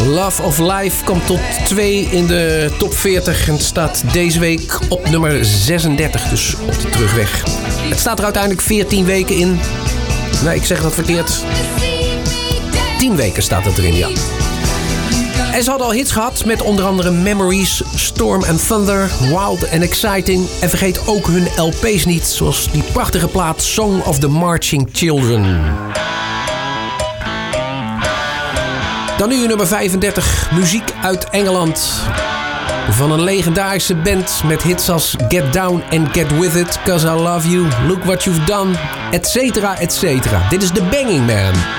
Love of Life komt tot 2 in de top 40 en staat deze week op nummer 36, dus op de terugweg. Het staat er uiteindelijk 14 weken in. Nee, ik zeg dat verkeerd. 10 weken staat het erin, ja. En ze hadden al hits gehad met onder andere Memories, Storm and Thunder, Wild and Exciting. En vergeet ook hun LP's niet, zoals die prachtige plaat Song of the Marching Children. Dan nu nummer 35, muziek uit Engeland. Van een legendarische band met hits als Get Down and Get With It, 'Cause I Love You, Look What You've Done, etcetera, etcetera. Dit is The Banging Man.